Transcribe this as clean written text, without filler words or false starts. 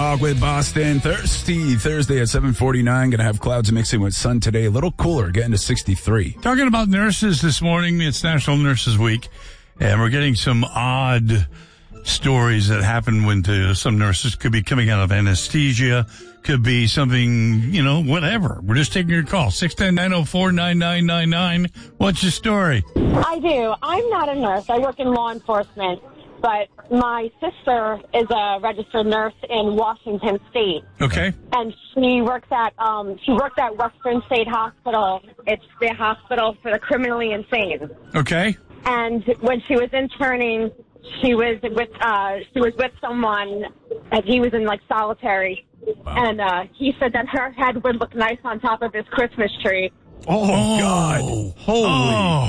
Rock with Boston. Thirsty Thursday at 7:49. Going to have clouds mixing with sun today. A little cooler, getting to 63. Talking about nurses this morning. It's National Nurses Week, and we're getting some odd stories that happen when some nurses could be coming out of anesthesia, could be something, whatever. We're just taking your call. 610-904-9999. What's your story? I do. I'm not a nurse. I work in law enforcement, but my sister is a registered nurse in Washington State. Okay. And she worked at Western State Hospital. It's the hospital for the criminally insane. Okay. And when she was interning, she was with someone, and he was in solitary. Wow. And he said that her head would look nice on top of his Christmas tree. Oh, God. Holy.